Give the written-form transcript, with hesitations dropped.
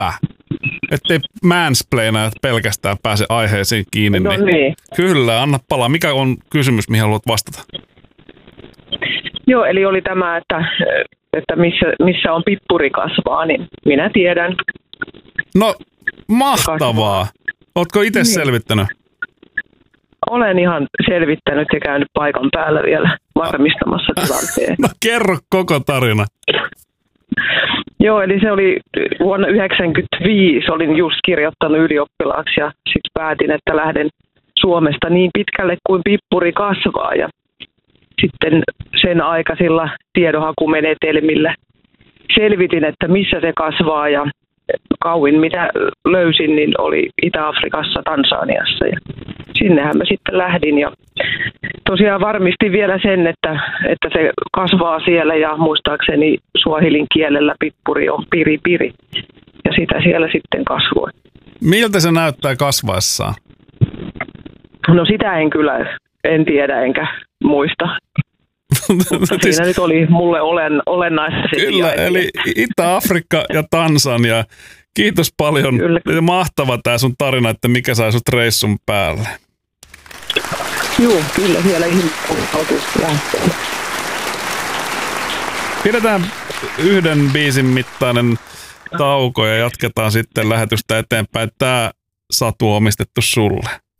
Ettei mansplainajat pelkästään pääse aiheeseen kiinni. No niin. Kyllä, anna palaa. Mikä on kysymys, mihin haluat vastata? Joo, eli oli tämä, että missä on pippuri kasvaa, niin minä tiedän. No, mahtavaa. Ootko itse selvittänyt? Olen ihan selvittänyt ja käynyt paikan päällä vielä varmistamassa tilanteen. No kerro koko tarina. Joo, eli se oli vuonna 1995, olin just kirjoittanut ylioppilaaksi ja sitten päätin, että lähden Suomesta niin pitkälle kuin pippuri kasvaa. Ja sitten sen aikaisilla tiedonhakumenetelmillä selvitin, että missä se kasvaa ja kauin mitä löysin, niin oli Itä-Afrikassa, Tansaniassa ja sinnehän mä sitten lähdin ja tosiaan varmistin vielä sen, että se kasvaa siellä ja muistaakseni suahilin kielellä pippuri on piri ja sitä siellä sitten kasvoi. Miltä se näyttää kasvaessaan? No sitä en tiedä enkä muista. Mutta siinä nyt oli mulle olennaista. Kyllä, eli Itä-Afrikka ja Tansania. Kiitos paljon. Kyllä. Mahtava tämä sun tarina, että mikä sai sut reissun päälle. Joo, kyllä siellä ihmiset lähtee. Pidetään yhden biisin mittainen tauko ja jatketaan sitten lähetystä eteenpäin. Tämä Satu on omistettu sulle.